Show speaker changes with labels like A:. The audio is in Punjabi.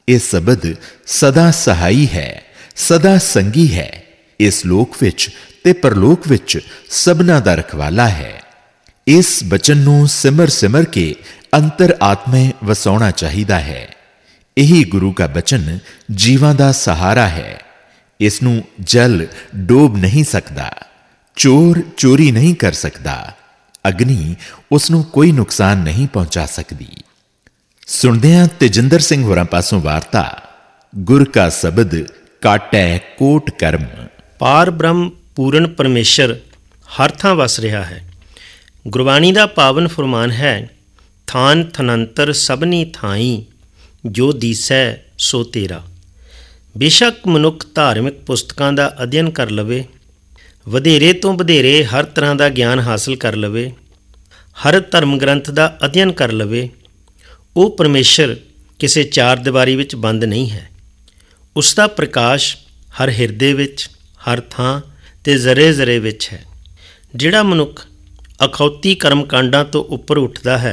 A: ਇਹ ਸ਼ਬਦ ਸਦਾ ਸਹਾਈ ਹੈ, ਸਦਾ ਸੰਗੀ ਹੈ। ਇਸ ਲੋਕ ਵਿੱਚ ਤੇ ਪਰਲੋਕ ਵਿੱਚ ਸਭਨਾਂ ਦਾ ਰਖਵਾਲਾ ਹੈ। ਇਸ ਬਚਨ ਨੂੰ ਸਿਮਰ ਸਿਮਰ ਕੇ ਅੰਤਰ ਆਤਮੇ ਵਸਾਉਣਾ ਚਾਹੀਦਾ ਹੈ। ਇਹੀ ਗੁਰੂ ਦਾ ਬਚਨ ਜੀਵਾਂ ਦਾ ਸਹਾਰਾ ਹੈ। ਇਸ ਨੂੰ ਜਲ ਡੋਬ ਨਹੀਂ ਸਕਦਾ, ਚੋਰ ਚੋਰੀ ਨਹੀਂ ਕਰ ਸਕਦਾ, ਅਗਨੀ ਉਸ ਨੂੰ ਕੋਈ ਨੁਕਸਾਨ ਨਹੀਂ ਪਹੁੰਚਾ ਸਕਦੀ। ਸੁਣਦੇ ਹਾਂ ਤੇਜਿੰਦਰ ਸਿੰਘ ਹੋਰਾਂ ਪਾਸੋਂ ਵਾਰਤਾ, ਗੁਰ ਕਾ ਸ਼ਬਦ ਕਾਟੈ ਕੋਟ ਕਰਮ।
B: ਪਾਰ ਬ੍ਰਹਮ ਪੂਰਨ ਪਰਮੇਸ਼ਰ ਹਰ ਥਾਂ ਵਸ ਰਿਹਾ ਹੈ। ਗੁਰਬਾਣੀ ਦਾ ਪਾਵਨ ਫਰਮਾਨ ਹੈ, ਥਾਨ ਥਨੰਤਰ ਸਭਨੀ ਥਾਈ, ਜੋ ਦੀਸੈ ਸੋ ਤੇਰਾ। ਬੇਸ਼ੱਕ ਮਨੁੱਖ ਧਾਰਮਿਕ ਪੁਸਤਕਾਂ ਦਾ ਅਧਿਐਨ ਕਰ ਲਵੇ, ਵਧੇਰੇ ਤੋਂ ਵਧੇਰੇ ਹਰ ਤਰ੍ਹਾਂ ਦਾ ਗਿਆਨ ਹਾਸਲ ਕਰ ਲਵੇ, ਹਰ ਧਰਮ ਗ੍ਰੰਥ ਦਾ ਅਧਿਐਨ ਕਰ ਲਵੇ, ਉਹ ਪਰਮੇਸ਼ਰ ਕਿਸੇ ਚਾਰ ਦੀਵਾਰੀ ਵਿੱਚ ਬੰਦ ਨਹੀਂ ਹੈ। ਉਸ ਦਾ ਪ੍ਰਕਾਸ਼ ਹਰ ਹਿਰਦੇ ਵਿੱਚ, ਹਰ ਥਾਂ ਤੇ ਜ਼ਰੇ ਜ਼ਰੇ ਵਿੱਚ ਹੈ। ਜਿਹੜਾ ਮਨੁੱਖ ਅਖੌਤੀ ਕਰਮ ਕਾਂਡਾਂ ਤੋਂ ਉੱਪਰ ਉੱਠਦਾ ਹੈ,